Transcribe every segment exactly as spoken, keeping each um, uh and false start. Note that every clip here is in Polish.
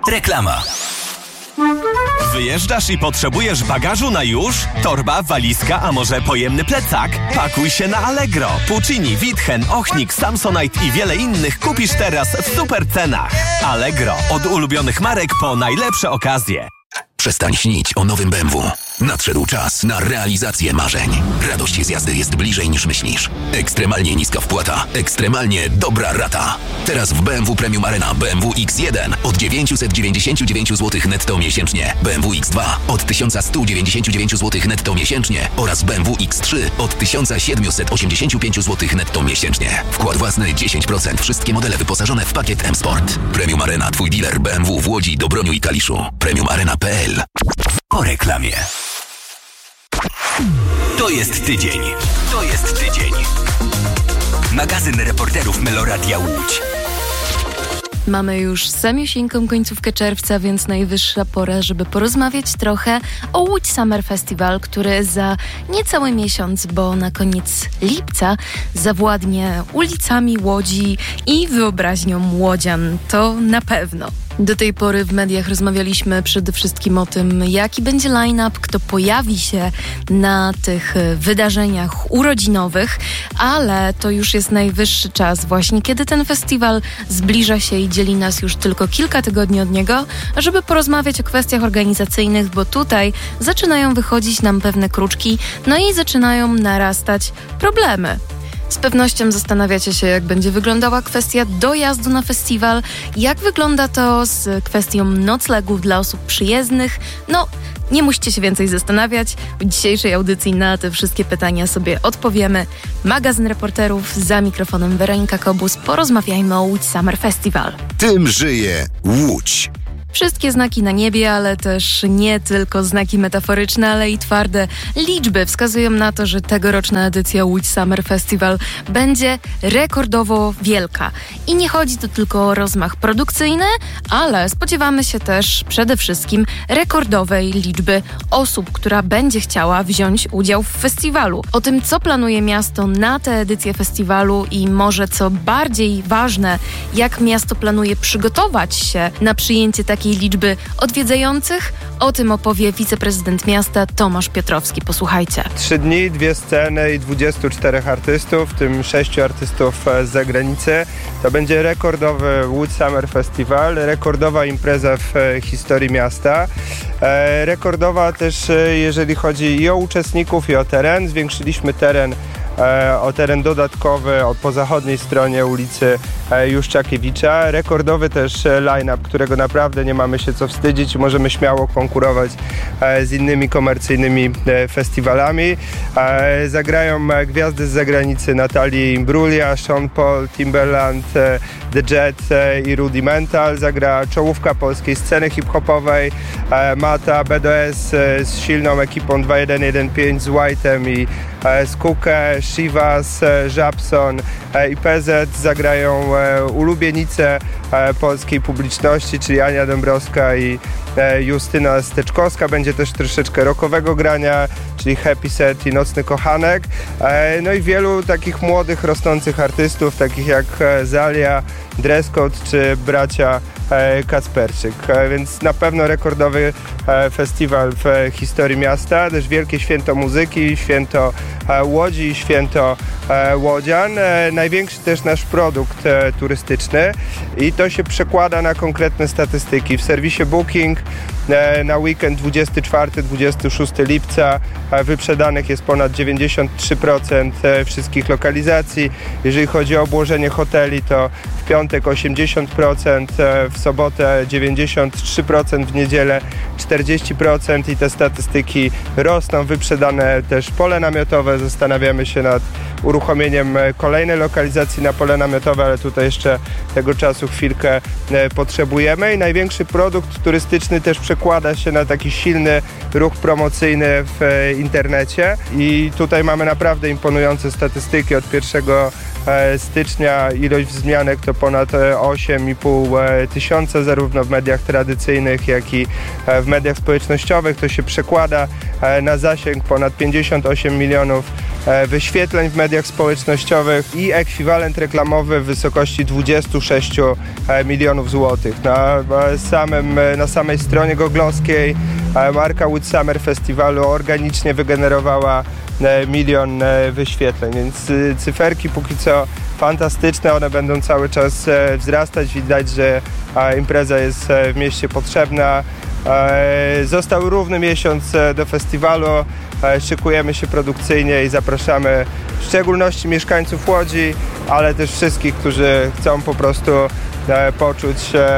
Reklama. Wyjeżdżasz i potrzebujesz bagażu na już? Torba, walizka, a może pojemny plecak? Pakuj się na Allegro. Puccini, Witchen, Ochnik, Samsonite i wiele innych kupisz teraz w super cenach. Allegro. Od ulubionych marek po najlepsze okazje. Przestań śnić o nowym B M W. Nadszedł czas na realizację marzeń. Radość z jazdy jest bliżej niż myślisz. Ekstremalnie niska wpłata, ekstremalnie dobra rata. Teraz w B M W Premium Arena B M W X jeden od dziewięćset dziewięćdziesiąt dziewięć złotych netto miesięcznie, B M W X dwa od tysiąc sto dziewięćdziesiąt dziewięć złotych netto miesięcznie oraz B M W X trzy od tysiąc siedemset osiemdziesiąt pięć złotych netto miesięcznie. Wkład własny dziesięć procent. Wszystkie modele wyposażone w pakiet M-Sport. Premium Arena, twój dealer B M W w Łodzi, Dobroniu i Kaliszu. premium arena kropka p l. Po reklamie. To jest tydzień. To jest tydzień. Magazyn reporterów Meloradia Łódź. Mamy już samiusieńką końcówkę czerwca, więc najwyższa pora, żeby porozmawiać trochę o Łódź Summer Festival, który za niecały miesiąc, bo na koniec lipca zawładnie ulicami Łodzi i wyobraźnią łodzian. To na pewno. Do tej pory w mediach rozmawialiśmy przede wszystkim o tym, jaki będzie line-up, kto pojawi się na tych wydarzeniach urodzinowych, ale to już jest najwyższy czas właśnie, kiedy ten festiwal zbliża się i dzieli nas już tylko kilka tygodni od niego, żeby porozmawiać o kwestiach organizacyjnych, bo tutaj zaczynają wychodzić nam pewne kruczki, no i zaczynają narastać problemy. Z pewnością zastanawiacie się, jak będzie wyglądała kwestia dojazdu na festiwal, jak wygląda to z kwestią noclegów dla osób przyjezdnych. No, nie musicie się więcej zastanawiać. W dzisiejszej audycji na te wszystkie pytania sobie odpowiemy. Magazyn reporterów, za mikrofonem Weronika Kobus. Porozmawiajmy o Łódź Summer Festival. Tym żyje Łódź. Wszystkie znaki na niebie, ale też nie tylko znaki metaforyczne, ale i twarde liczby wskazują na to, że tegoroczna edycja Łódź Summer Festival będzie rekordowo wielka. I nie chodzi tu tylko o rozmach produkcyjny, ale spodziewamy się też przede wszystkim rekordowej liczby osób, która będzie chciała wziąć udział w festiwalu. O tym, co planuje miasto na tę edycję festiwalu i może co bardziej ważne, jak miasto planuje przygotować się na przyjęcie takiej liczby odwiedzających, o tym opowie wiceprezydent miasta Tomasz Piotrowski. Posłuchajcie. Trzy dni, dwie sceny i dwudziestu czterech artystów, w tym sześciu artystów z zagranicy. To będzie rekordowy Łódź Summer Festival, rekordowa impreza w historii miasta. E, rekordowa też, jeżeli chodzi i o uczestników, i o teren. Zwiększyliśmy teren o teren dodatkowy po zachodniej stronie ulicy Juszczakiewicza. Rekordowy też line-up, którego naprawdę nie mamy się co wstydzić i możemy śmiało konkurować z innymi komercyjnymi festiwalami. Zagrają gwiazdy z zagranicy: Natalia Imbruglia, Sean Paul, Timbaland, The Jet i Rudimental. Zagra czołówka polskiej sceny hip-hopowej, Mata, B D S z silną ekipą dwa jeden jeden pięć, z White'em i z Kukę, Shivas, Żabson i P Z. Zagrają ulubienice polskiej publiczności, czyli Ania Dąbrowska i Justyna Steczkowska. Będzie też troszeczkę rockowego grania, czyli Happy Set i Nocny Kochanek. No i wielu takich młodych, rosnących artystów, takich jak Zalia, Dresscode czy bracia Kacperczyk. Więc na pewno rekordowy festiwal w historii miasta. Też wielkie święto muzyki, święto Łodzi, święto łodzian. Największy też nasz produkt turystyczny i to się przekłada na konkretne statystyki. W serwisie Booking na weekend dwudziestego czwartego do dwudziestego szóstego lipca wyprzedanych jest ponad dziewięćdziesiąt trzy procent wszystkich lokalizacji. Jeżeli chodzi o obłożenie hoteli, to w piątek osiemdziesiąt procent, w sobotę dziewięćdziesiąt trzy procent, w niedzielę czterdzieści procent i te statystyki rosną. Wyprzedane też pole namiotowe. Zastanawiamy się nad uruchomieniem kolejnej lokalizacji na pole namiotowe, ale tutaj jeszcze tego czasu chwilkę potrzebujemy. I największy produkt turystyczny też przekłada się na taki silny ruch promocyjny w internecie i tutaj mamy naprawdę imponujące statystyki. Od pierwszego stycznia ilość wzmianek to ponad osiem i pół tysiąca, zarówno w mediach tradycyjnych, jak i w mediach społecznościowych. To się przekłada na zasięg ponad pięćdziesiąt osiem milionów wyświetleń w mediach społecznościowych i ekwiwalent reklamowy w wysokości dwadzieścia sześć milionów złotych. Na, samym, na samej stronie googlowskiej marka Łódź Summer Festiwalu organicznie wygenerowała milion wyświetleń, więc cyferki póki co fantastyczne, one będą cały czas wzrastać, widać, że impreza jest w mieście potrzebna. Został równy miesiąc do festiwalu, szykujemy się produkcyjnie i zapraszamy w szczególności mieszkańców Łodzi, ale też wszystkich, którzy chcą po prostu poczuć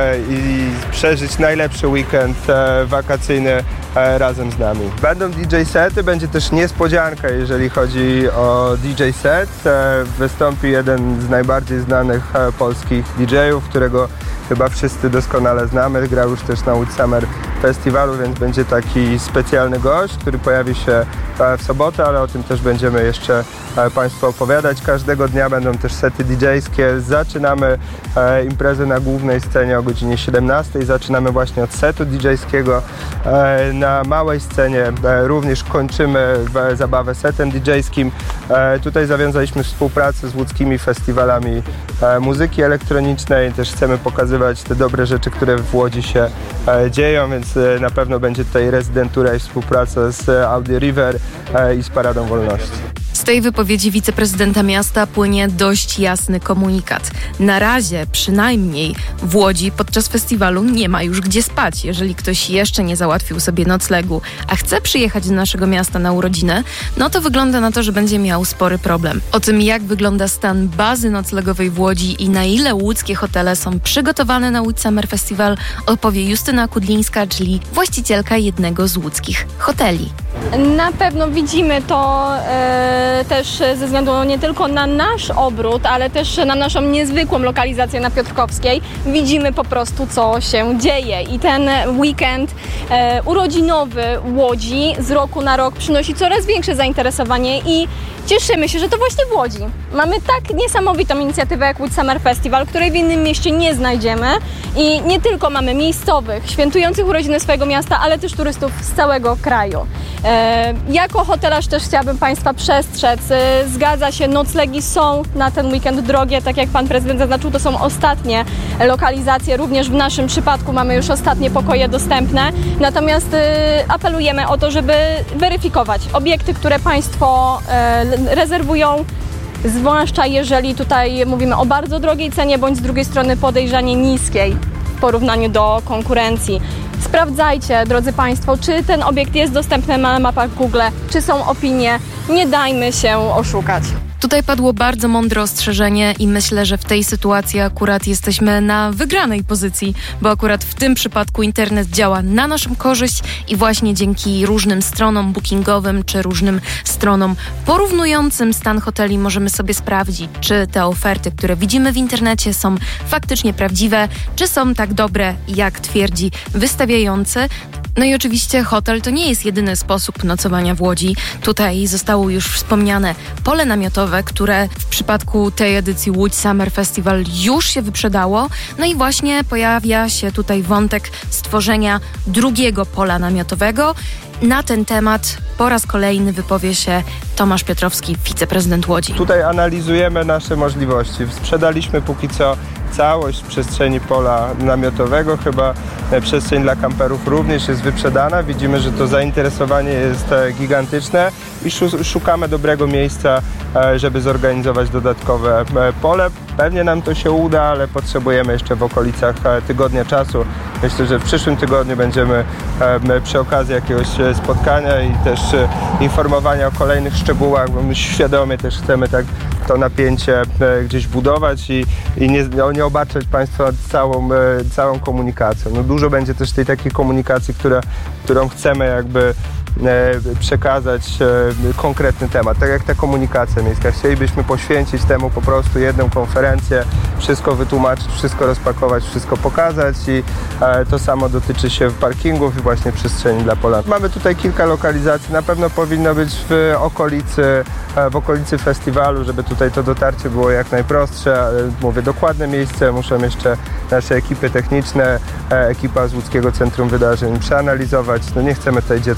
i przeżyć najlepszy weekend wakacyjny razem z nami. Będą D J sety, będzie też niespodzianka, jeżeli chodzi o D J set. Wystąpi jeden z najbardziej znanych polskich D J-ów, którego chyba wszyscy doskonale znamy. Grał już też na Łódź Summer Festiwalu, więc będzie taki specjalny gość, który pojawi się w sobotę, ale o tym też będziemy jeszcze Państwu opowiadać. Każdego dnia będą też sety D J-skie. Zaczynamy imprezę na głównej scenie o godzinie siedemnastej. Zaczynamy właśnie od setu D J-skiego. Na małej scenie również kończymy zabawę setem D J-skim. Tutaj zawiązaliśmy współpracę z łódzkimi festiwalami muzyki elektronicznej. Też chcemy pokazywać te dobre rzeczy, które w Łodzi się dzieją, więc na pewno będzie tutaj rezydentura i współpraca z Audi River i z Paradą Wolności. Z tej wypowiedzi wiceprezydenta miasta płynie dość jasny komunikat. Na razie przynajmniej w Łodzi podczas festiwalu nie ma już gdzie spać. Jeżeli ktoś jeszcze nie załatwił sobie noclegu, a chce przyjechać do naszego miasta na urodziny, no to wygląda na to, że będzie miał spory problem. O tym, jak wygląda stan bazy noclegowej w Łodzi i na ile łódzkie hotele są przygotowane na Łódź Summer Festival, opowie Justyna Kudlińska, czyli właścicielka jednego z łódzkich hoteli. Na pewno widzimy to e, też ze względu nie tylko na nasz obrót, ale też na naszą niezwykłą lokalizację na Piotrkowskiej. Widzimy po prostu, co się dzieje i ten weekend e, urodzinowy Łodzi z roku na rok przynosi coraz większe zainteresowanie i cieszymy się, że to właśnie w Łodzi. Mamy tak niesamowitą inicjatywę jak Łódź Summer Festival, której w innym mieście nie znajdziemy i nie tylko mamy miejscowych, świętujących urodziny swojego miasta, ale też turystów z całego kraju. E, jako hotelarz też chciałabym Państwa przestrzec. E, zgadza się, noclegi są na ten weekend drogie, tak jak Pan Prezydent zaznaczył, to są ostatnie lokalizacje, również w naszym przypadku mamy już ostatnie pokoje dostępne, natomiast e, apelujemy o to, żeby weryfikować obiekty, które Państwo e, rezerwują, zwłaszcza jeżeli tutaj mówimy o bardzo drogiej cenie, bądź z drugiej strony podejrzanie niskiej w porównaniu do konkurencji. Sprawdzajcie, drodzy Państwo, czy ten obiekt jest dostępny na mapach Google, czy są opinie. Nie dajmy się oszukać. Tutaj padło bardzo mądre ostrzeżenie i myślę, że w tej sytuacji akurat jesteśmy na wygranej pozycji, bo akurat w tym przypadku internet działa na naszą korzyść i właśnie dzięki różnym stronom bookingowym czy różnym stronom porównującym stan hoteli możemy sobie sprawdzić, czy te oferty, które widzimy w internecie, są faktycznie prawdziwe, czy są tak dobre, jak twierdzi wystawiający. No i oczywiście hotel to nie jest jedyny sposób nocowania w Łodzi. Tutaj zostało już wspomniane pole namiotowe, które w przypadku tej edycji Łódź Summer Festival już się wyprzedało. No i właśnie pojawia się tutaj wątek stworzenia drugiego pola namiotowego. Na ten temat po raz kolejny wypowie się Tomasz Piotrowski, wiceprezydent Łodzi. Tutaj analizujemy nasze możliwości. Sprzedaliśmy póki co całość przestrzeni pola namiotowego. Chyba przestrzeń dla kamperów również jest wyprzedana. Widzimy, że to zainteresowanie jest gigantyczne i szukamy dobrego miejsca, żeby zorganizować dodatkowe pole. Pewnie nam to się uda, ale potrzebujemy jeszcze w okolicach tygodnia czasu. Myślę, że w przyszłym tygodniu będziemy przy okazji jakiegoś spotkania i też informowania o kolejnych szczegółach, bo my świadomie też chcemy tak to napięcie gdzieś budować i, i nie, nie obarczać Państwa całą, całą komunikacją. No dużo będzie też tej takiej komunikacji, która, którą chcemy jakby przekazać konkretny temat, tak jak ta komunikacja miejska. Chcielibyśmy poświęcić temu po prostu jedną konferencję, wszystko wytłumaczyć, wszystko rozpakować, wszystko pokazać i to samo dotyczy się parkingów i właśnie przestrzeni dla Polaków. Mamy tutaj kilka lokalizacji, na pewno powinno być w okolicy, w okolicy festiwalu, żeby tutaj to dotarcie było jak najprostsze. Mówię, dokładne miejsce muszą jeszcze nasze ekipy techniczne, ekipa z Łódzkiego Centrum Wydarzeń przeanalizować. No nie chcemy tutaj dziecka z kąpielą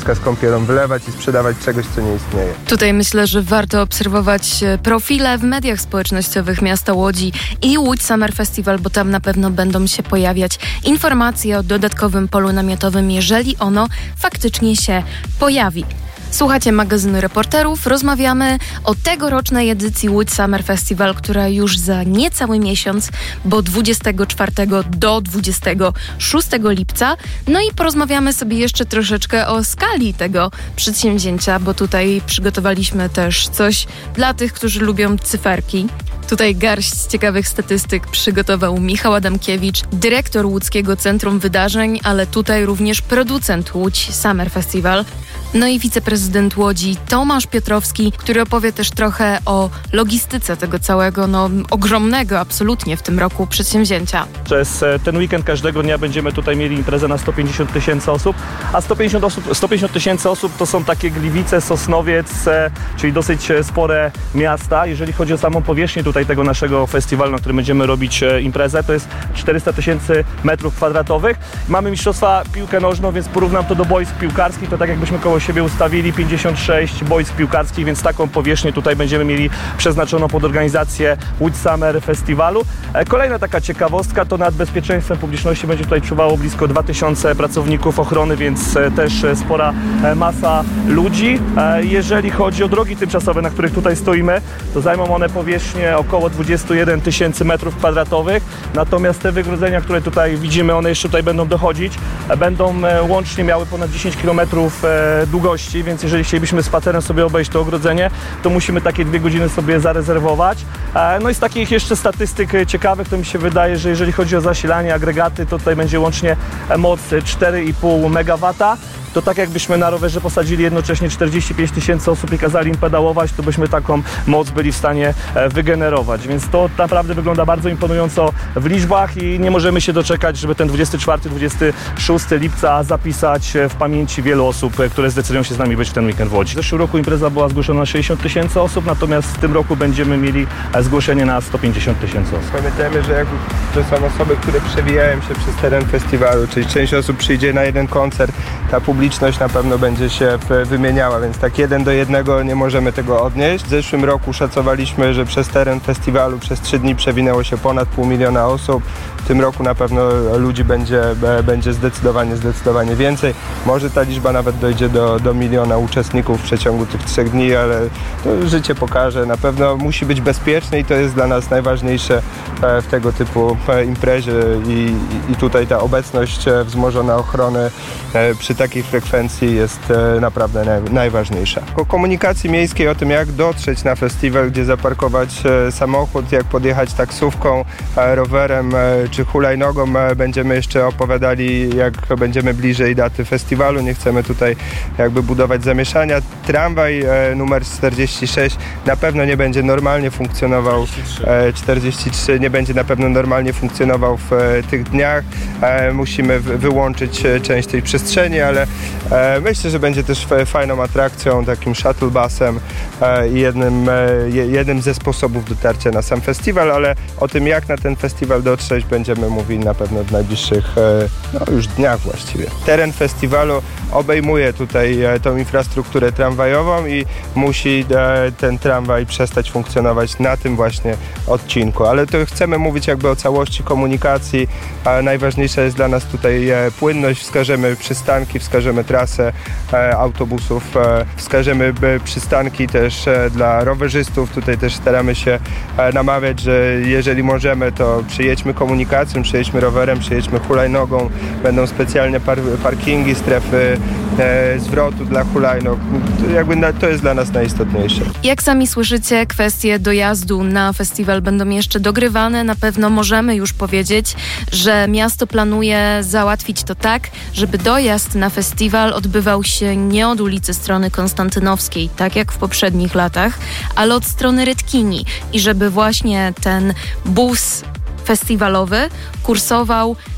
lakierom wylewać i sprzedawać czegoś, co nie istnieje. Tutaj myślę, że warto obserwować profile w mediach społecznościowych miasta Łodzi i Łódź Summer Festival, bo tam na pewno będą się pojawiać informacje o dodatkowym polu namiotowym, jeżeli ono faktycznie się pojawi. Słuchacie magazynu Reporterów, rozmawiamy o tegorocznej edycji Łódź Summer Festival, która już za niecały miesiąc, bo dwudziestego czwartego do dwudziestego szóstego lipca. No i porozmawiamy sobie jeszcze troszeczkę o skali tego przedsięwzięcia, bo tutaj przygotowaliśmy też coś dla tych, którzy lubią cyferki. Tutaj garść ciekawych statystyk przygotował Michał Adamkiewicz, dyrektor Łódzkiego Centrum Wydarzeń, ale tutaj również producent Łódź Summer Festival. No i wiceprezydent Łodzi Tomasz Piotrowski, który opowie też trochę o logistyce tego całego, no ogromnego absolutnie w tym roku przedsięwzięcia. Przez ten weekend każdego dnia będziemy tutaj mieli imprezę na sto pięćdziesiąt tysięcy osób, a sto pięćdziesiąt tysięcy osób to są takie Gliwice, Sosnowiec, czyli dosyć spore miasta. Jeżeli chodzi o samą powierzchnię tutaj tego naszego festiwalu, na którym będziemy robić imprezę, to jest czterysta tysięcy metrów kwadratowych. Mamy mistrzostwa piłkę nożną, więc porównam to do boisk piłkarskich, to tak jakbyśmy koło siebie ustawili pięćdziesiąt sześć boisk piłkarskich, więc taką powierzchnię tutaj będziemy mieli przeznaczoną pod organizację Łódź Summer Festiwalu. Kolejna taka ciekawostka, to nad bezpieczeństwem publiczności będzie tutaj czuwało blisko dwa tysiące pracowników ochrony, więc też spora masa ludzi. Jeżeli chodzi o drogi tymczasowe, na których tutaj stoimy, to zajmą one powierzchnię około dwadzieścia jeden tysięcy metrów kwadratowych, natomiast te wygrodzenia, które tutaj widzimy, one jeszcze tutaj będą dochodzić, będą łącznie miały ponad dziesięć kilometrów długości, więc jeżeli chcielibyśmy spacerem sobie obejść to ogrodzenie, to musimy takie dwie godziny sobie zarezerwować. No i z takich jeszcze statystyk ciekawych, to mi się wydaje, że jeżeli chodzi o zasilanie, agregaty, to tutaj będzie łącznie moc cztery i pół megawata. To tak jakbyśmy na rowerze posadzili jednocześnie czterdzieści pięć tysięcy osób i kazali im pedałować, to byśmy taką moc byli w stanie wygenerować. Więc to naprawdę wygląda bardzo imponująco w liczbach i nie możemy się doczekać, żeby ten dwudziestego czwartego do dwudziestego szóstego lipca zapisać w pamięci wielu osób, które zdecydują się z nami być w ten weekend w Łodzi. W zeszłym roku impreza była zgłoszona na sześćdziesiąt tysięcy osób, natomiast w tym roku będziemy mieli zgłoszenie na sto pięćdziesiąt tysięcy osób. Pamiętajmy, że jak to są osoby, które przewijają się przez teren festiwalu, czyli część osób przyjdzie na jeden koncert, ta publiczność na pewno będzie się wymieniała, więc tak jeden do jednego nie możemy tego odnieść. W zeszłym roku szacowaliśmy, że przez teren festiwalu przez trzy dni przewinęło się ponad pół miliona osób. W tym roku na pewno ludzi będzie, będzie zdecydowanie, zdecydowanie więcej. Może ta liczba nawet dojdzie do, do miliona uczestników w przeciągu tych trzech dni, ale to życie pokaże. Na pewno musi być bezpieczne i to jest dla nas najważniejsze w tego typu imprezie i, i tutaj ta obecność wzmożona ochrony przy takiej frekwencji jest naprawdę naj, najważniejsza. O komunikacji miejskiej, o tym jak dotrzeć na festiwal, gdzie zaparkować samochód, jak podjechać taksówką, rowerem czy hulajnogą, będziemy jeszcze opowiadali, jak będziemy bliżej daty festiwalu. Nie chcemy tutaj jakby budować zamieszania. Tramwaj numer czterdzieści sześć na pewno nie będzie normalnie funkcjonował, czterdzieści trzy nie będzie na pewno normalnie funkcjonował w tych dniach. Musimy wyłączyć część tej przestrzeni, ale myślę, że będzie też fajną atrakcją, takim shuttle busem i jednym, jednym ze sposobów dotarcia na sam festiwal, ale o tym, jak na ten festiwal dotrzeć, będziemy mówili na pewno w najbliższych no, już dniach właściwie. Teren festiwalu obejmuje tutaj tą infrastrukturę tramwajową i musi ten tramwaj przestać funkcjonować na tym właśnie odcinku, ale to chcemy mówić jakby o całości komunikacji, a najważniejsza jest dla nas tutaj płynność, wskażemy przystanki, wskażemy trasę autobusów, wskażemy przystanki też dla rowerzystów, tutaj też staramy się namawiać, że jeżeli możemy, to przyjedźmy komunikacją, przyjedźmy rowerem, przyjedźmy hulajnogą, będą specjalne par parkingi, strefy e, zwrotu dla hulajnog, to, jakby na, to jest dla nas najistotniejsze. Jak sami słyszycie, kwestie dojazdu na festiwal będą jeszcze dogrywane. Na pewno możemy już powiedzieć, że miasto planuje załatwić to tak, żeby dojazd na festiwal odbywał się nie od ulicy Strony Konstantynowskiej, tak jak w poprzednich latach, ale od strony Redkini i żeby właśnie ten bus festiwalowy kursował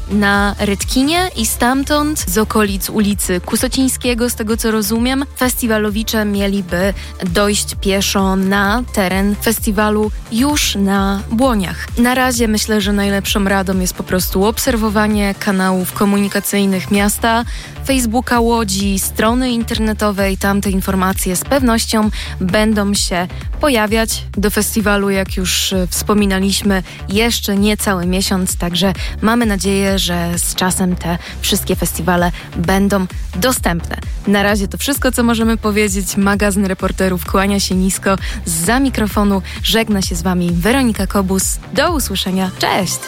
na Rytkinie i stamtąd, z okolic ulicy Kusocińskiego, z tego co rozumiem, festiwalowicze mieliby dojść pieszo na teren festiwalu już na Błoniach. Na razie myślę, że najlepszą radą jest po prostu obserwowanie kanałów komunikacyjnych miasta, Facebooka Łodzi, strony internetowej. Tam te informacje z pewnością będą się pojawiać. Do festiwalu, jak już wspominaliśmy, jeszcze niecały miesiąc, także mamy nadzieję, że z czasem te wszystkie festiwale będą dostępne. Na razie to wszystko, co możemy powiedzieć. Magazyn Reporterów kłania się nisko. Zza mikrofonu żegna się z Wami Weronika Kobus. Do usłyszenia. Cześć!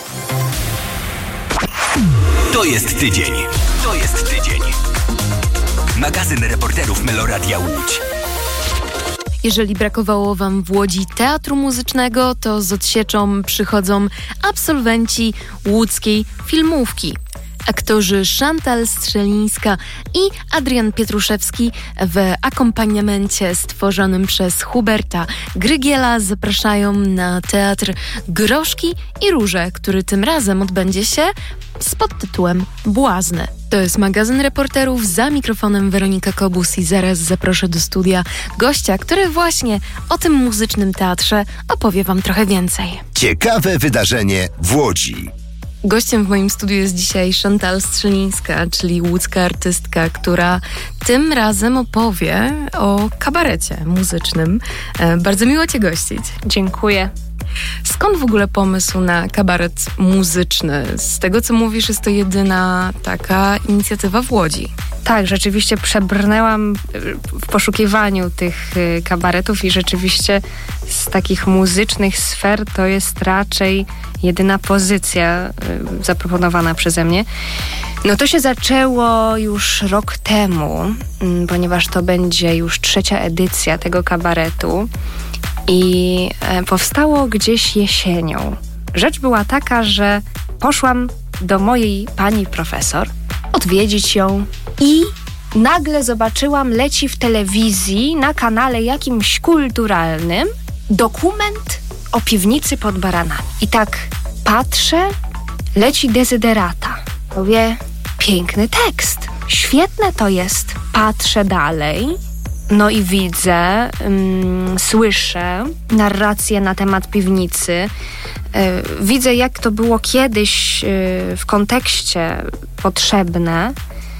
To jest tydzień. To jest tydzień. Magazyn Reporterów Meloradia Łódź. Jeżeli brakowało Wam w Łodzi teatru muzycznego, to z odsieczą przychodzą absolwenci łódzkiej filmówki. Aktorzy Chantal Strzelińska i Adrian Pietruszewski w akompaniamencie stworzonym przez Huberta Grygiela zapraszają na teatr Groszki i Róże, który tym razem odbędzie się z podtytułem Błazny. To jest magazyn Reporterów, za mikrofonem Weronika Kobus i zaraz zaproszę do studia gościa, który właśnie o tym muzycznym teatrze opowie Wam trochę więcej. Ciekawe wydarzenie w Łodzi. Gościem w moim studiu jest dzisiaj Chantal Strzelińska, czyli łódzka artystka, która tym razem opowie o kabarecie muzycznym. E, bardzo miło Cię gościć. Dziękuję. Skąd w ogóle pomysł na kabaret muzyczny? Z tego, co mówisz, jest to jedyna taka inicjatywa w Łodzi. Tak, rzeczywiście przebrnęłam w poszukiwaniu tych kabaretów i rzeczywiście z takich muzycznych sfer to jest raczej jedyna pozycja zaproponowana przeze mnie. No to się zaczęło już rok temu, ponieważ to będzie już trzecia edycja tego kabaretu i powstało gdzieś jesienią. Rzecz była taka, że poszłam do mojej pani profesor odwiedzić ją i nagle zobaczyłam, leci w telewizji na kanale jakimś kulturalnym dokument o piwnicy pod Baranami. I tak patrzę, leci Dezyderata. Mówię, piękny tekst, świetne to jest. Patrzę dalej, no i widzę, ym, słyszę narrację na temat piwnicy. Yy, widzę, jak to było kiedyś yy, w kontekście potrzebne,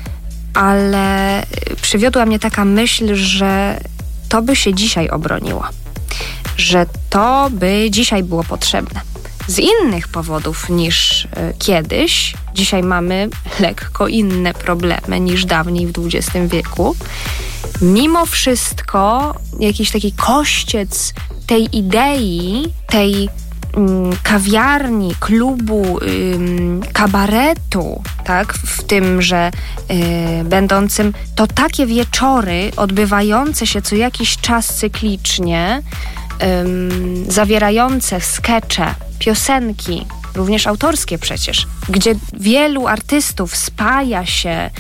ale przywiodła mnie taka myśl, że to by się dzisiaj obroniło. Że to by dzisiaj było potrzebne. Z innych powodów niż y, kiedyś. Dzisiaj mamy lekko inne problemy niż dawniej w dwudziestym wieku. Mimo wszystko jakiś taki kościec tej idei, tej mm, kawiarni, klubu, ym, kabaretu, tak, w tym, że y, będącym to takie wieczory odbywające się co jakiś czas cyklicznie, ym, zawierające skecze, piosenki, również autorskie przecież, gdzie wielu artystów spaja się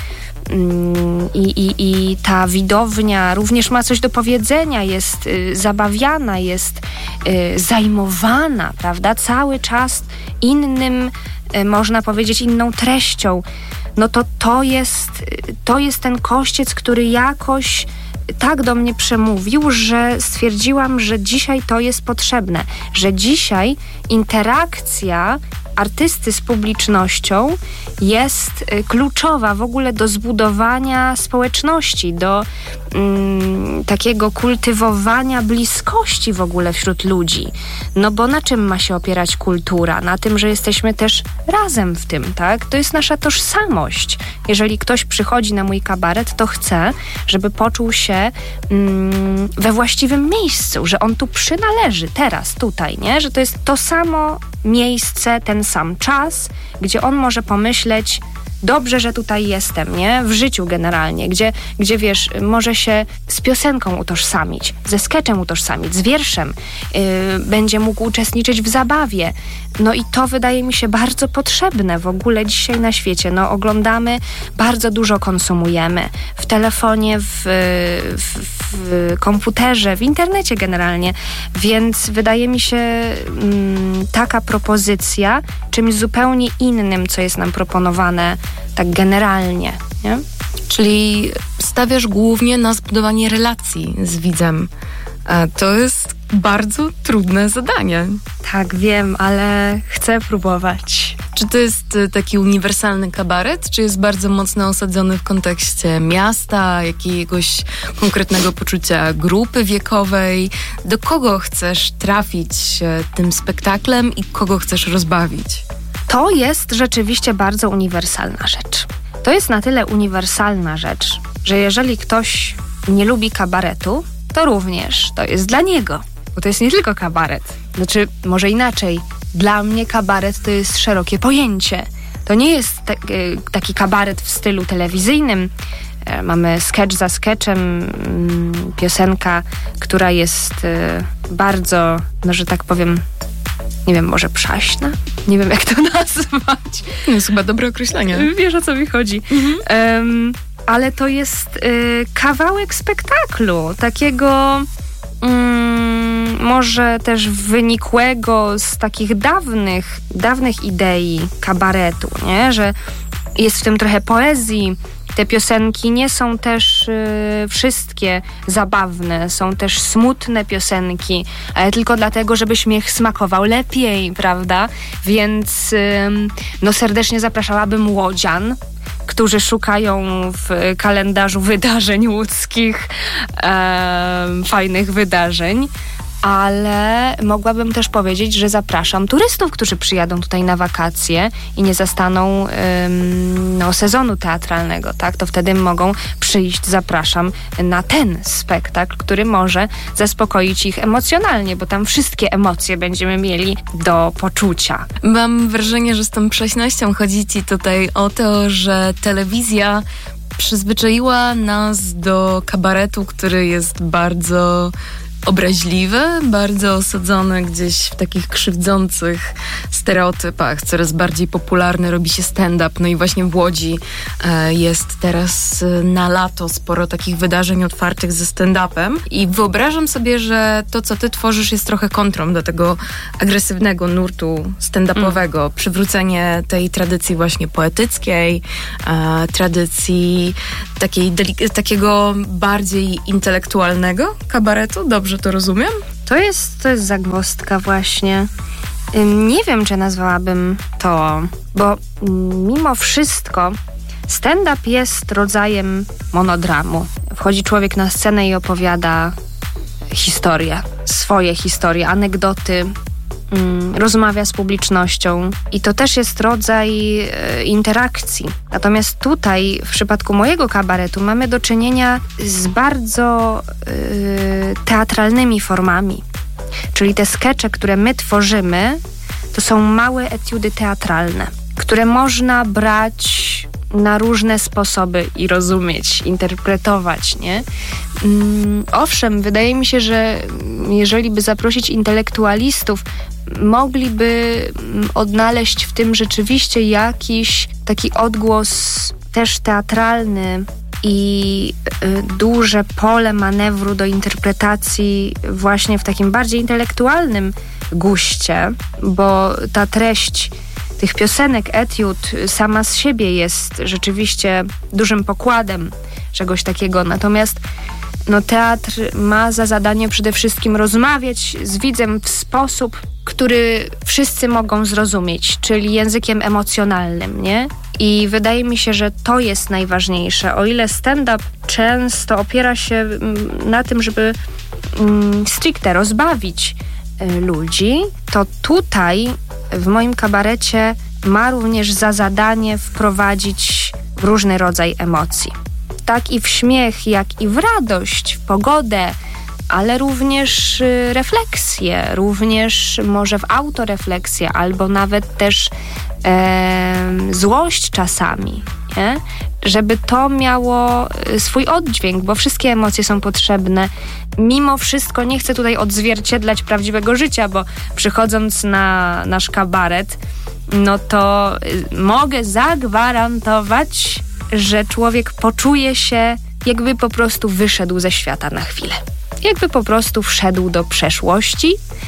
i, i, i ta widownia również ma coś do powiedzenia, jest y, zabawiana, jest y, zajmowana, prawda? Cały czas innym, y, można powiedzieć, inną treścią. No to to jest, to jest ten kościec, który jakoś tak do mnie przemówił, że stwierdziłam, że dzisiaj to jest potrzebne, że dzisiaj interakcja artysty z publicznością jest kluczowa w ogóle do zbudowania społeczności, do mm, takiego kultywowania bliskości w ogóle wśród ludzi. No bo na czym ma się opierać kultura? Na tym, że jesteśmy też razem w tym, tak? To jest nasza tożsamość. Jeżeli ktoś przychodzi na mój kabaret, to chcę, żeby poczuł się mm, we właściwym miejscu, że on tu przynależy, teraz, tutaj, nie? Że to jest to samo miejsce, ten sam czas, gdzie on może pomyśleć, dobrze, że tutaj jestem, nie? W życiu generalnie, gdzie, gdzie wiesz, może się z piosenką utożsamić, ze skeczem utożsamić, z wierszem, yy, będzie mógł uczestniczyć w zabawie. No i to wydaje mi się bardzo potrzebne w ogóle dzisiaj na świecie. No oglądamy, bardzo dużo konsumujemy w telefonie, w, w, w komputerze, w internecie generalnie, więc wydaje mi się mm, taka propozycja, czy czymś zupełnie innym, co jest nam proponowane tak generalnie, nie? Czyli stawiasz głównie na zbudowanie relacji z widzem. A to jest bardzo trudne zadanie. Tak, wiem, ale chcę próbować. Czy to jest taki uniwersalny kabaret, czy jest bardzo mocno osadzony w kontekście miasta, jakiegoś konkretnego poczucia grupy wiekowej? Do kogo chcesz trafić tym spektaklem i kogo chcesz rozbawić? To jest rzeczywiście bardzo uniwersalna rzecz. To jest na tyle uniwersalna rzecz, że jeżeli ktoś nie lubi kabaretu, to również to jest dla niego. Bo to jest nie tylko kabaret. Znaczy, może inaczej. Dla mnie kabaret to jest szerokie pojęcie. To nie jest te, taki kabaret w stylu telewizyjnym. E, mamy sketch za sketchem, mm, piosenka, która jest e, bardzo, no że tak powiem, nie wiem, może przaśna? Nie wiem, jak to nazwać. To jest chyba dobre określenie. Wiesz, o co mi chodzi. Mhm. Um, ale to jest y, kawałek spektaklu, takiego mm, może też wynikłego z takich dawnych, dawnych idei kabaretu, nie? Że jest w tym trochę poezji. Te piosenki nie są też y, wszystkie zabawne, są też smutne piosenki, ale tylko dlatego, żeby śmiech smakował lepiej, prawda? Więc y, no serdecznie zapraszałabym łodzian, którzy szukają w kalendarzu wydarzeń łódzkich e, fajnych wydarzeń, ale mogłabym też powiedzieć, że zapraszam turystów, którzy przyjadą tutaj na wakacje i nie zastaną ym, no, sezonu teatralnego, tak? To wtedy mogą przyjść, zapraszam, na ten spektakl, który może zaspokoić ich emocjonalnie, bo tam wszystkie emocje będziemy mieli do poczucia. Mam wrażenie, że z tą prześnością chodzi ci tutaj o to, że telewizja przyzwyczaiła nas do kabaretu, który jest bardzo obraźliwy, bardzo osadzony gdzieś w takich krzywdzących stereotypach. Coraz bardziej popularny robi się stand-up. No i właśnie w Łodzi e, jest teraz e, na lato sporo takich wydarzeń otwartych ze stand-upem. I wyobrażam sobie, że to, co ty tworzysz, jest trochę kontrą do tego agresywnego nurtu stand-upowego. Mm. Przywrócenie tej tradycji właśnie poetyckiej, e, tradycji takiej delik- takiego bardziej intelektualnego kabaretu. Dobrze to rozumiem? To jest, to jest zagwozdka właśnie. Nie wiem, czy nazwałabym to, bo mimo wszystko stand-up jest rodzajem monodramu. Wchodzi człowiek na scenę i opowiada historię, swoje historie, anegdoty, mm, rozmawia z publicznością i to też jest rodzaj e, interakcji. Natomiast tutaj, w przypadku mojego kabaretu, mamy do czynienia z bardzo e, teatralnymi formami. Czyli te skecze, które my tworzymy, to są małe etiudy teatralne, które można brać na różne sposoby i rozumieć, interpretować, nie? Mm, owszem, wydaje mi się, że jeżeli by zaprosić intelektualistów, mogliby odnaleźć w tym rzeczywiście jakiś taki odgłos też teatralny i y, duże pole manewru do interpretacji właśnie w takim bardziej intelektualnym guście, bo ta treść tych piosenek, etiud sama z siebie jest rzeczywiście dużym pokładem czegoś takiego. Natomiast no, teatr ma za zadanie przede wszystkim rozmawiać z widzem w sposób, który wszyscy mogą zrozumieć, czyli językiem emocjonalnym, nie? I wydaje mi się, że to jest najważniejsze. O ile stand-up często opiera się na tym, żeby mm, stricte rozbawić y, ludzi, to tutaj w moim kabarecie ma również za zadanie wprowadzić różny rodzaj emocji. Tak i w śmiech, jak i w radość, w pogodę, ale również y, refleksję, również może w autorefleksję, albo nawet też e, złość czasami, nie? Żeby to miało swój oddźwięk, bo wszystkie emocje są potrzebne. Mimo wszystko nie chcę tutaj odzwierciedlać prawdziwego życia, bo przychodząc na nasz kabaret, no to mogę zagwarantować, że człowiek poczuje się, jakby po prostu wyszedł ze świata na chwilę. Jakby po prostu wszedł do przeszłości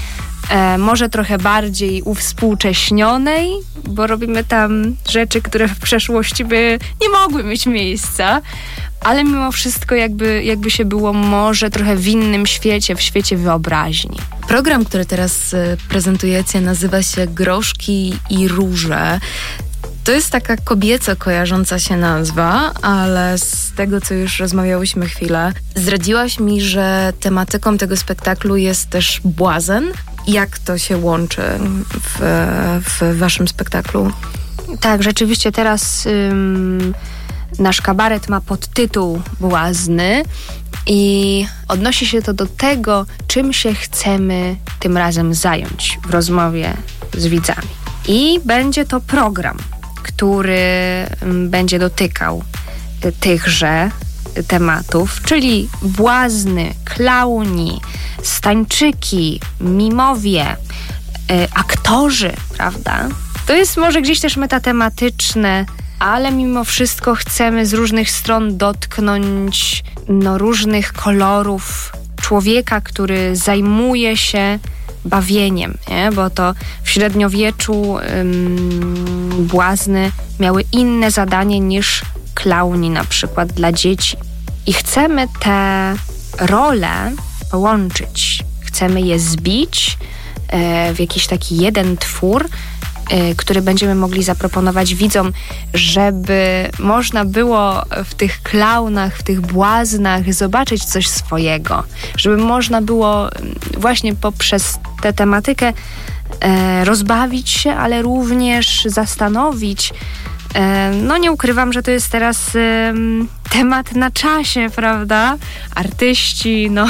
e, może trochę bardziej uwspółcześnionej, bo robimy tam rzeczy, które w przeszłości by nie mogły mieć miejsca, ale mimo wszystko jakby, jakby się było może trochę w innym świecie, w świecie wyobraźni. Program, który teraz prezentujecie, nazywa się Groszki i Róże. To jest taka kobieco kojarząca się nazwa, ale z tego, co już rozmawiałyśmy chwilę, zdradziłaś mi, że tematyką tego spektaklu jest też błazen. Jak to się łączy w, w waszym spektaklu? Tak, rzeczywiście teraz ym, nasz kabaret ma podtytuł Błazny i odnosi się to do tego, czym się chcemy tym razem zająć w rozmowie z widzami. I będzie to program, który będzie dotykał tychże tematów, czyli błazny, klauni, stańczyki, mimowie, y, aktorzy, prawda? To jest może gdzieś też metatematyczne, ale mimo wszystko chcemy z różnych stron dotknąć no, różnych kolorów człowieka, który zajmuje się bawieniem, nie? Bo to w średniowieczu ym, błazny miały inne zadanie niż klauni na przykład dla dzieci. I chcemy te role połączyć. Chcemy je zbić e, w jakiś taki jeden twór, e, który będziemy mogli zaproponować widzom, żeby można było w tych klaunach, w tych błaznach zobaczyć coś swojego. Żeby można było właśnie poprzez tę tematykę e, rozbawić się, ale również zastanowić. E, no nie ukrywam, że to jest teraz e, temat na czasie, prawda? Artyści, no...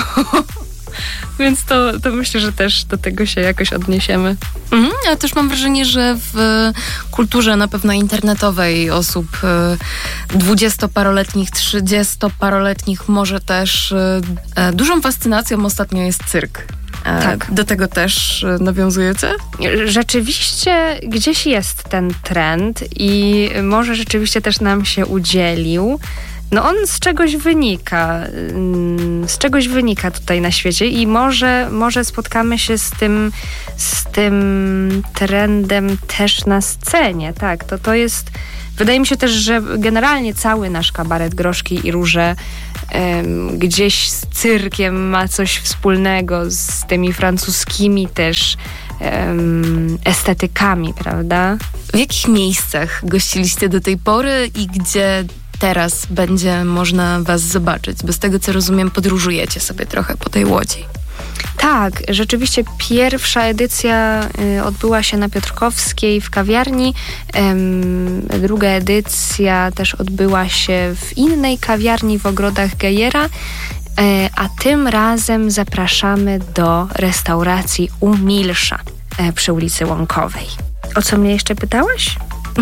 Więc to, to myślę, że też do tego się jakoś odniesiemy. Mhm, ale też mam wrażenie, że w kulturze na pewno internetowej osób dwudziestoparoletnich, trzydziestoparoletnich może też e, dużą fascynacją ostatnio jest cyrk. E, tak. Do tego też nawiązujecie? Rzeczywiście gdzieś jest ten trend i może rzeczywiście też nam się udzielił. No on z czegoś wynika, z czegoś wynika tutaj na świecie i może, może spotkamy się z tym, z tym trendem też na scenie, tak, to to jest, wydaje mi się też, że generalnie cały nasz kabaret Groszki i Róże um, gdzieś z cyrkiem ma coś wspólnego, z tymi francuskimi też um, estetykami, prawda? W jakich miejscach gościliście do tej pory i gdzie teraz będzie można was zobaczyć? Bo z tego, co rozumiem, podróżujecie sobie trochę po tej Łodzi. Tak, rzeczywiście pierwsza edycja y, odbyła się na Piotrkowskiej w kawiarni. Ym, druga edycja też odbyła się w innej kawiarni w Ogrodach Gejera. Y, a tym razem zapraszamy do restauracji U Milsza y, przy ulicy Łąkowej. O co mnie jeszcze pytałaś?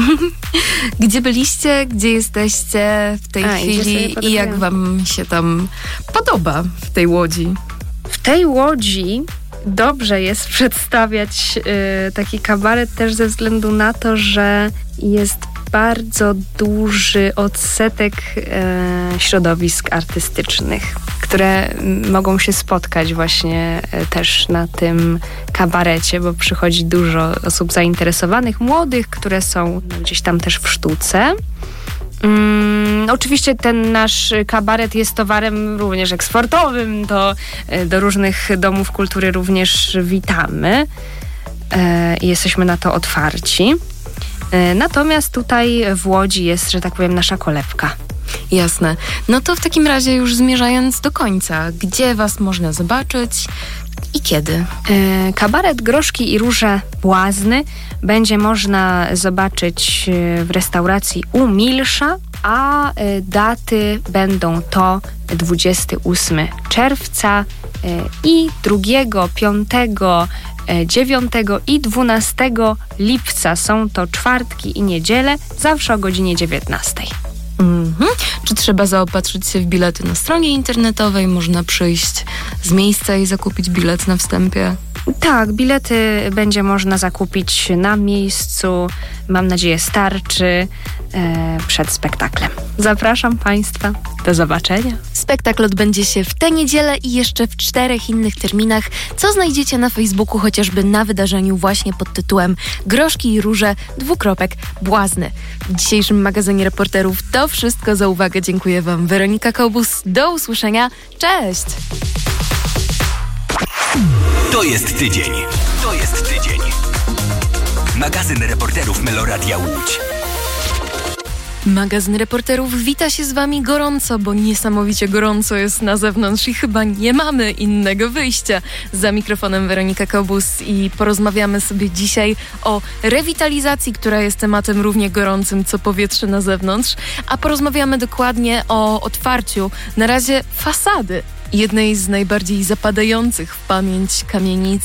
Gdzie byliście, gdzie jesteście w tej A, chwili i jak wam się tam podoba w tej Łodzi? W tej Łodzi dobrze jest przedstawiać y, taki kabaret też ze względu na to, że jest bardzo duży odsetek y, środowisk artystycznych, które mogą się spotkać właśnie y, też na tym kabarecie, bo przychodzi dużo osób zainteresowanych, młodych, które są no, gdzieś tam też w sztuce. Mm, oczywiście ten nasz kabaret jest towarem również eksportowym, to y, do różnych domów kultury również witamy i y, jesteśmy na to otwarci. Y, natomiast tutaj w Łodzi jest, że tak powiem, nasza kolebka. Jasne. No to w takim razie już zmierzając do końca, gdzie was można zobaczyć i kiedy? Y, kabaret Groszki i Róże Błazny będzie można zobaczyć w restauracji U Milsza, a daty będą to dwudziestego ósmego czerwca i drugiego, piątego, dziewiątego i dwunastego lipca. Są to czwartki i niedziele, zawsze o godzinie dziewiętnastej. Mhm. Czy trzeba zaopatrzyć się w bilety na stronie internetowej? Można przyjść z miejsca i zakupić bilet na wstępie? Tak, bilety będzie można zakupić na miejscu. Mam nadzieję, starczy e, przed spektaklem. Zapraszam Państwa. Do zobaczenia. Spektakl odbędzie się w tę niedzielę i jeszcze w czterech innych terminach, co znajdziecie na Facebooku, chociażby na wydarzeniu właśnie pod tytułem Groszki i róże, dwukropek, błazny. W dzisiejszym magazynie reporterów to wszystko. Za uwagę dziękuję Wam Weronika Kobus. Do usłyszenia. Cześć! To jest tydzień. To jest tydzień. Magazyn reporterów Meloradia Łódź. Magazyn reporterów wita się z Wami gorąco, bo niesamowicie gorąco jest na zewnątrz i chyba nie mamy innego wyjścia. Za mikrofonem Weronika Kobus i porozmawiamy sobie dzisiaj o rewitalizacji, która jest tematem równie gorącym co powietrze na zewnątrz, a porozmawiamy dokładnie o otwarciu na razie fasady jednej z najbardziej zapadających w pamięć kamienic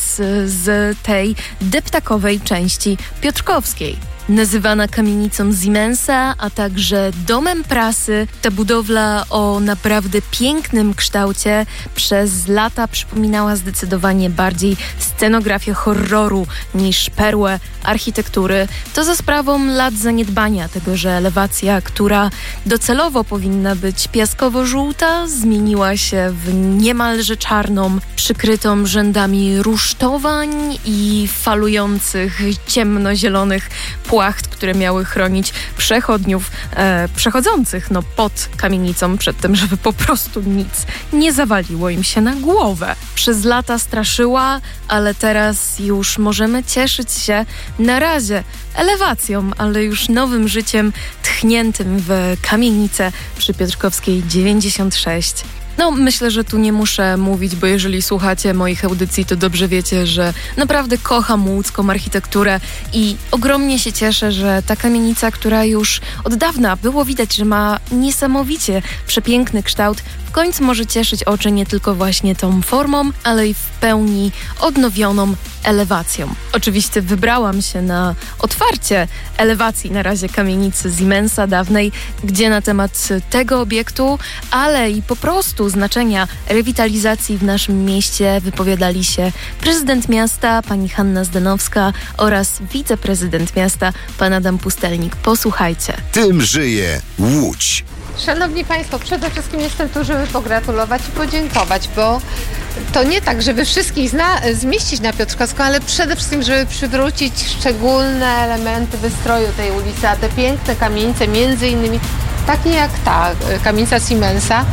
z tej deptakowej części piotrkowskiej. Nazywana kamienicą Siemensa, a także domem prasy, ta budowla o naprawdę pięknym kształcie przez lata przypominała zdecydowanie bardziej scenografię horroru niż perłę architektury. To za sprawą lat zaniedbania tego, że elewacja, która docelowo powinna być piaskowo-żółta, zmieniła się w niemalże czarną, przykrytą rzędami rusztowań i falujących ciemnozielonych płacht, które miały chronić przechodniów, e, przechodzących no, pod kamienicą przed tym, żeby po prostu nic nie zawaliło im się na głowę. Przez lata straszyła, ale teraz już możemy cieszyć się na razie elewacją, ale już nowym życiem tchniętym w kamienicę przy Piotrkowskiej dziewięćdziesiąt sześć. No, myślę, że tu nie muszę mówić, bo jeżeli słuchacie moich audycji, to dobrze wiecie, że naprawdę kocham łódzką architekturę i ogromnie się cieszę, że ta kamienica, która już od dawna było widać, że ma niesamowicie przepiękny kształt, w końcu może cieszyć oczy nie tylko właśnie tą formą, ale i w pełni odnowioną elewacją. Oczywiście wybrałam się na otwarcie elewacji na razie kamienicy Siemensa dawnej, gdzie na temat tego obiektu, ale i po prostu znaczenia rewitalizacji w naszym mieście wypowiadali się prezydent miasta, pani Hanna Zdanowska oraz wiceprezydent miasta, pan Adam Pustelnik. Posłuchajcie. Tym żyje Łódź. Szanowni Państwo, przede wszystkim jestem tu, żeby pogratulować i podziękować, bo to nie tak, żeby wszystkich zna, zmieścić na Piotrkowską, ale przede wszystkim, żeby przywrócić szczególne elementy wystroju tej ulicy, a te piękne kamienice, między innymi takie jak ta kamienica Siemensa,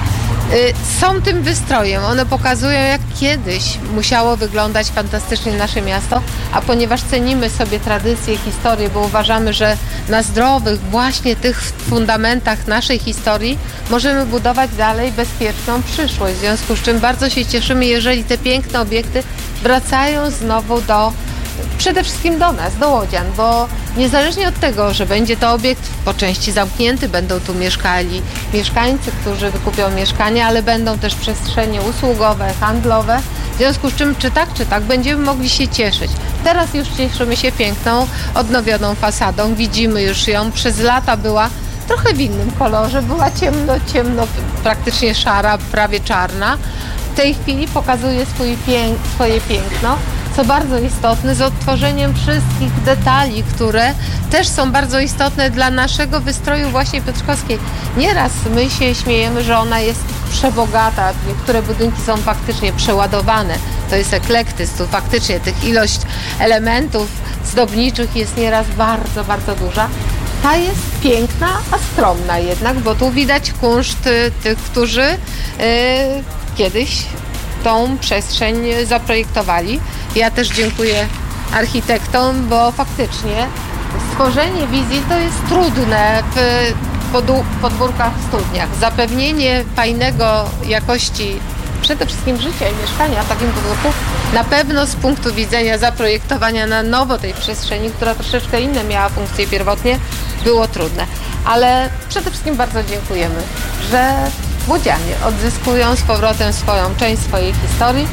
są tym wystrojem. One pokazują, jak kiedyś musiało wyglądać fantastycznie nasze miasto, a ponieważ cenimy sobie tradycję, historię, bo uważamy, że na zdrowych właśnie tych fundamentach naszej historii możemy budować dalej bezpieczną przyszłość. W związku z czym bardzo się cieszymy, jeżeli te piękne obiekty wracają znowu do przede wszystkim do nas, do łodzian, bo niezależnie od tego, że będzie to obiekt po części zamknięty, będą tu mieszkali mieszkańcy, którzy wykupią mieszkania, ale będą też przestrzenie usługowe, handlowe, w związku z czym czy tak, czy tak będziemy mogli się cieszyć. Teraz już cieszymy się piękną, odnowioną fasadą, widzimy już ją, przez lata była trochę w innym kolorze, była ciemno, ciemno, praktycznie szara, prawie czarna. W tej chwili pokazuje swój pięk, swoje piękno, co bardzo istotne, z odtworzeniem wszystkich detali, które też są bardzo istotne dla naszego wystroju właśnie piotrkowskiej. Nieraz my się śmiejemy, że ona jest przebogata, niektóre budynki są faktycznie przeładowane, to jest eklektyzm, tu faktycznie tych ilość elementów zdobniczych jest nieraz bardzo, bardzo duża. Ta jest piękna, a skromna jednak, bo tu widać kunszt tych, którzy yy, kiedyś tą przestrzeń zaprojektowali. Ja też dziękuję architektom, bo faktycznie stworzenie wizji to jest trudne w podwórkach, w studniach. Zapewnienie fajnego jakości przede wszystkim życia i mieszkania w takim podwórku na pewno z punktu widzenia zaprojektowania na nowo tej przestrzeni, która troszeczkę inne miała funkcje pierwotnie, było trudne. Ale przede wszystkim bardzo dziękujemy, że łodzianie odzyskują z powrotem swoją część swojej historii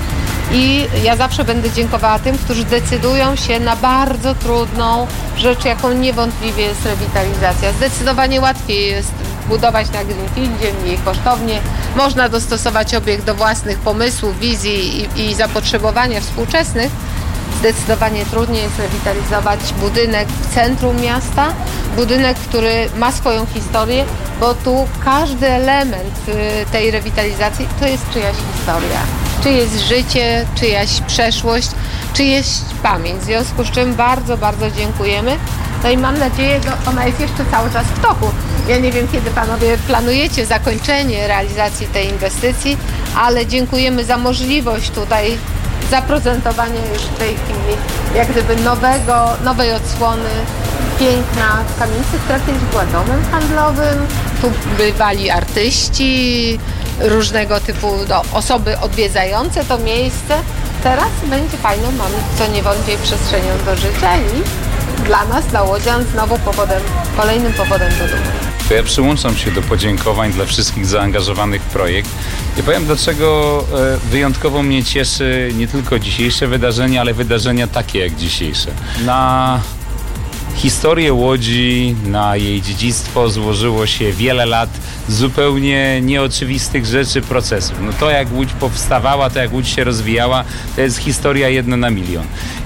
i ja zawsze będę dziękowała tym, którzy decydują się na bardzo trudną rzecz, jaką niewątpliwie jest rewitalizacja. Zdecydowanie łatwiej jest budować na greenfieldzie, mniej kosztownie. Można dostosować obiekt do własnych pomysłów, wizji i, i zapotrzebowania współczesnych, Zdecydowanie trudniej jest rewitalizować budynek w centrum miasta, budynek, który ma swoją historię, bo tu każdy element tej rewitalizacji to jest czyjaś historia, czyjeś życie, czyjaś przeszłość, czyjaś pamięć. W związku z czym bardzo, bardzo dziękujemy. No i mam nadzieję, że ona jest jeszcze cały czas w toku. Ja nie wiem, kiedy panowie planujecie zakończenie realizacji tej inwestycji, ale dziękujemy za możliwość tutaj zaprezentowania już w tej chwili jak gdyby nowego, nowej odsłony piękna kamienicy, która kiedyś była domem handlowym. Tu bywali artyści, różnego typu no, osoby odwiedzające to miejsce. Teraz będzie fajną, mamy co niewątpliwie przestrzenią do życia i dla nas, dla łodzian, znowu powodem, kolejnym powodem do dumy. To ja przyłączam się do podziękowań dla wszystkich zaangażowanych w projekt. I powiem, dlaczego wyjątkowo mnie cieszy nie tylko dzisiejsze wydarzenie, ale wydarzenia takie jak dzisiejsze. Na historię Łodzi, na jej dziedzictwo złożyło się wiele lat zupełnie nieoczywistych rzeczy, procesów. No to jak Łódź powstawała, to jak Łódź się rozwijała, to jest historia jedna na milion.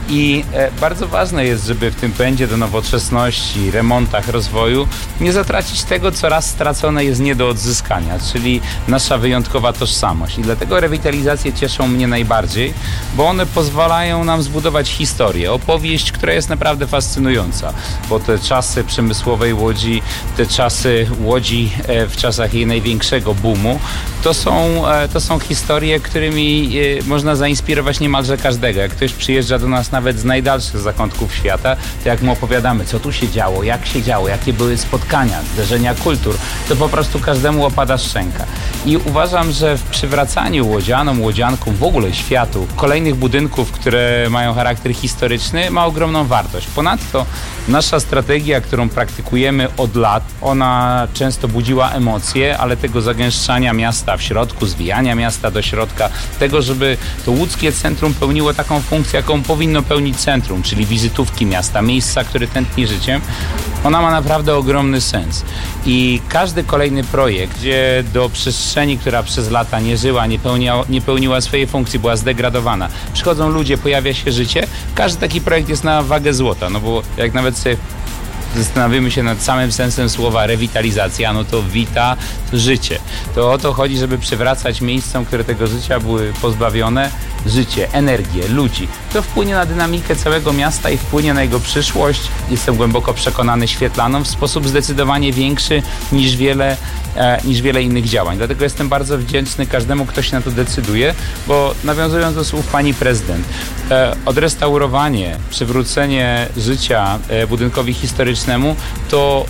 I e, bardzo ważne jest, żeby w tym pędzie do nowoczesności, remontach, rozwoju nie zatracić tego, co raz stracone jest nie do odzyskania, czyli nasza wyjątkowa tożsamość. I dlatego rewitalizacje cieszą mnie najbardziej, bo one pozwalają nam zbudować historię, opowieść, która jest naprawdę fascynująca, bo te czasy przemysłowej Łodzi, te czasy Łodzi e, w czasach jej największego boomu, to są, e, to są historie, którymi e, można zainspirować niemalże każdego. Jak ktoś przyjeżdża do nas nawet z najdalszych zakątków świata, to jak mu opowiadamy, co tu się działo, jak się działo, jakie były spotkania, zderzenia kultur, to po prostu każdemu opada szczęka. I uważam, że w przywracaniu łodzianom, łodziankom, w ogóle światu, kolejnych budynków, które mają charakter historyczny, ma ogromną wartość. Ponadto nasza strategia, którą praktykujemy od lat, ona często budziła emocje, ale tego zagęszczania miasta w środku, zwijania miasta do środka, tego, żeby to łódzkie centrum pełniło taką funkcję, jaką powinno pełnić centrum, czyli wizytówki miasta, miejsca, które tętni życiem, ona ma naprawdę ogromny sens. I każdy kolejny projekt, gdzie do przestrzeni, która przez lata nie żyła, nie pełniła, nie pełniła swojej funkcji, była zdegradowana, przychodzą ludzie, pojawia się życie, każdy taki projekt jest na wagę złota, no bo jak nawet sobie zastanowimy się nad samym sensem słowa rewitalizacja, no to wita życie. To o to chodzi, żeby przywracać miejscom, które tego życia były pozbawione, życie, energię, ludzi. To wpłynie na dynamikę całego miasta i wpłynie na jego przyszłość. Jestem głęboko przekonany, świetlaną w sposób zdecydowanie większy niż wiele, e, niż wiele innych działań. Dlatego jestem bardzo wdzięczny każdemu, kto się na to decyduje, bo nawiązując do słów pani prezydent, e, odrestaurowanie, przywrócenie życia e, budynkowi historycznemu to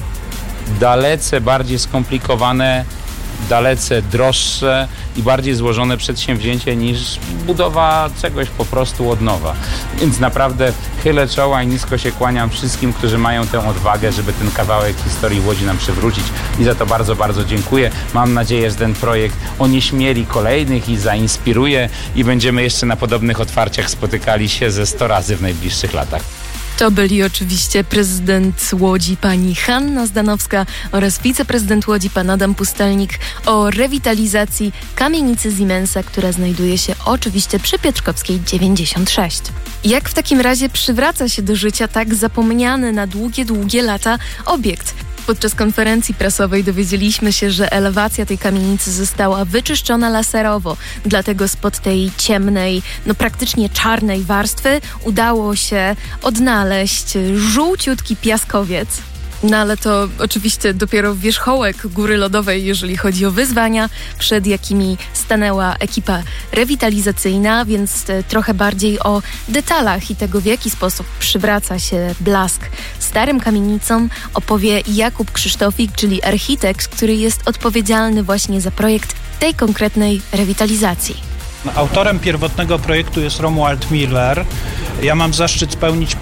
dalece bardziej skomplikowane, dalece droższe i bardziej złożone przedsięwzięcie niż budowa czegoś po prostu od nowa. Więc naprawdę chylę czoła i nisko się kłaniam wszystkim, którzy mają tę odwagę, żeby ten kawałek historii Łodzi nam przywrócić i za to bardzo, bardzo dziękuję. Mam nadzieję, że ten projekt onieśmieli kolejnych i zainspiruje i będziemy jeszcze na podobnych otwarciach spotykali się ze sto razy w najbliższych latach. To byli oczywiście prezydent Łodzi pani Hanna Zdanowska oraz wiceprezydent Łodzi pan Adam Pustelnik o rewitalizacji kamienicy Siemensa, która znajduje się oczywiście przy Piotrkowskiej dziewięćdziesiąt sześć. Jak w takim razie przywraca się do życia tak zapomniany na długie, długie lata obiekt? Podczas konferencji prasowej dowiedzieliśmy się, że elewacja tej kamienicy została wyczyszczona laserowo, dlatego spod tej ciemnej, no praktycznie czarnej warstwy udało się odnaleźć żółciutki piaskowiec. No ale to oczywiście dopiero wierzchołek góry lodowej, jeżeli chodzi o wyzwania, przed jakimi stanęła ekipa rewitalizacyjna, więc trochę bardziej o detalach i tego, w jaki sposób przywraca się blask starym kamienicom, opowie Jakub Krzysztofik, czyli architekt, który jest odpowiedzialny właśnie za projekt tej konkretnej rewitalizacji. Autorem pierwotnego projektu jest Romuald Miller. Ja mam zaszczyt spełnić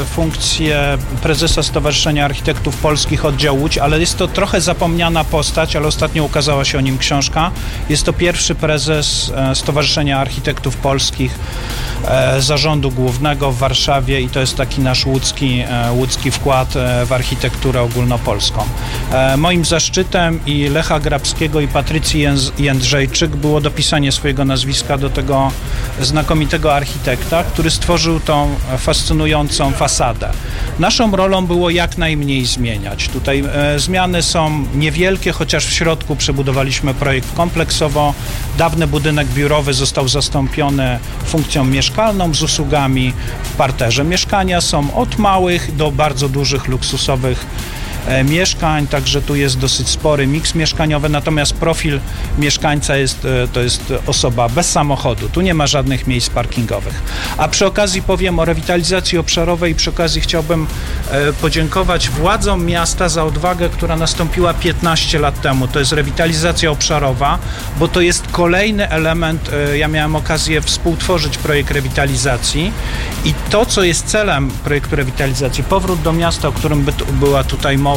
funkcję prezesa Stowarzyszenia Architektów Polskich Oddział Łódź, ale jest to trochę zapomniana postać, ale ostatnio ukazała się o nim książka. Jest to pierwszy prezes Stowarzyszenia Architektów Polskich Zarządu Głównego w Warszawie i to jest taki nasz łódzki, łódzki wkład w architekturę ogólnopolską. Moim zaszczytem i Lecha Grabskiego i Patrycji Jędrzejczyk było dopisanie swojego nazwiska do tego znakomitego architekta, który stworzył tą fascynującą fasadę. Naszą rolą było jak najmniej zmieniać. Tutaj e, zmiany są niewielkie, chociaż w środku przebudowaliśmy projekt kompleksowo. Dawny budynek biurowy został zastąpiony funkcją mieszkalną z usługami w parterze. Mieszkania są od małych do bardzo dużych, luksusowych mieszkań, także tu jest dosyć spory miks mieszkaniowy, natomiast profil mieszkańca jest, to jest osoba bez samochodu, tu nie ma żadnych miejsc parkingowych. A przy okazji powiem o rewitalizacji obszarowej i przy okazji chciałbym podziękować władzom miasta za odwagę, która nastąpiła piętnaście lat temu. To jest rewitalizacja obszarowa, bo to jest kolejny element, ja miałem okazję współtworzyć projekt rewitalizacji i to, co jest celem projektu rewitalizacji, powrót do miasta, o którym by, była tutaj mowa,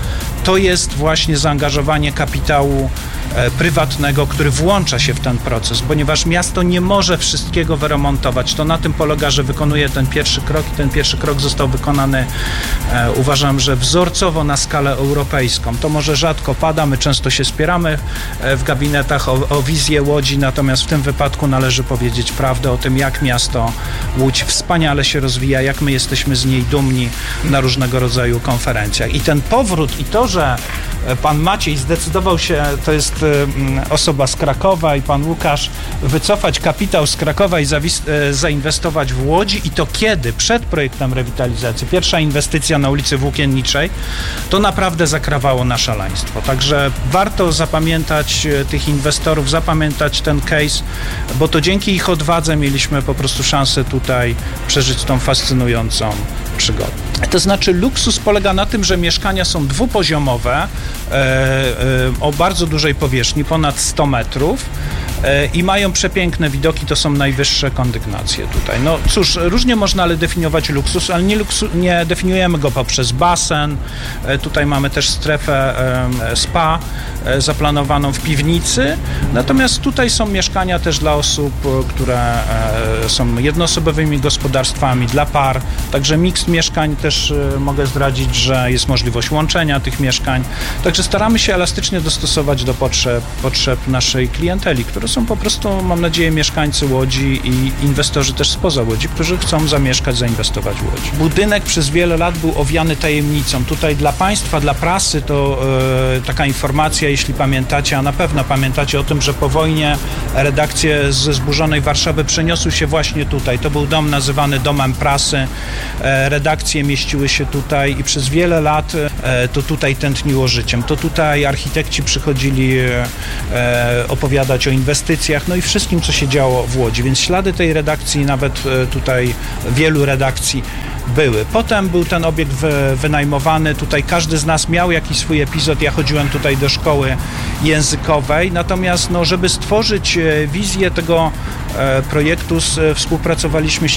to jest właśnie zaangażowanie kapitału e, prywatnego, który włącza się w ten proces, ponieważ miasto nie może wszystkiego wyremontować. To na tym polega, że wykonuje ten pierwszy krok i ten pierwszy krok został wykonany, e, uważam, że wzorcowo na skalę europejską. To może rzadko pada, my często się spieramy e, w gabinetach o, o wizję Łodzi, natomiast w tym wypadku należy powiedzieć prawdę o tym, jak miasto Łódź wspaniale się rozwija, jak my jesteśmy z niej dumni na różnego rodzaju konferencjach. I ten powrót i to, że pan Maciej zdecydował się, to jest osoba z Krakowa i pan Łukasz, wycofać kapitał z Krakowa i zainwestować w Łodzi i to kiedy? Przed projektem rewitalizacji. Pierwsza inwestycja na ulicy Włókienniczej, to naprawdę zakrawało na szaleństwo. Także warto zapamiętać tych inwestorów, zapamiętać ten case, bo to dzięki ich odwadze mieliśmy po prostu szansę tutaj przeżyć tą fascynującą przygodę. To znaczy luksus polega na tym, że mieszkania są dwupoziomowe, e, e, o bardzo dużej powierzchni, ponad sto metrów e, i mają przepiękne widoki, to są najwyższe kondygnacje tutaj. No cóż, różnie można ale definiować luksus, ale nie, luksu, nie definiujemy go poprzez basen. E, tutaj mamy też strefę e, spa e, zaplanowaną w piwnicy, natomiast tutaj są mieszkania też dla osób, które e, są jednoosobowymi gospodarstwami, dla par, także miks mieszkań też e, mogę zdradzić, że jest możliwość łączenia tych mieszkań. Także staramy się elastycznie dostosować do potrzeb, potrzeb naszej klienteli, które są po prostu, mam nadzieję, mieszkańcy Łodzi i inwestorzy też spoza Łodzi, którzy chcą zamieszkać, zainwestować w Łodzi. Budynek przez wiele lat był owiany tajemnicą. Tutaj dla państwa, dla prasy to e, taka informacja, jeśli pamiętacie, a na pewno pamiętacie o tym, że po wojnie redakcje ze zburzonej Warszawy przeniosły się właśnie tutaj. To był dom nazywany Domem Prasy. E, redakcje mieściły się tutaj i przez wiele lat e, to tutaj tętniło życiem. To tutaj architekci przychodzili e, opowiadać o inwestycjach, no i wszystkim, co się działo w Łodzi, więc ślady tej redakcji, nawet e, tutaj wielu redakcji były. Potem był ten obiekt wy, wynajmowany, tutaj każdy z nas miał jakiś swój epizod, ja chodziłem tutaj do szkoły językowej, natomiast no, żeby stworzyć wizję tego e, projektu, z, współpracowaliśmy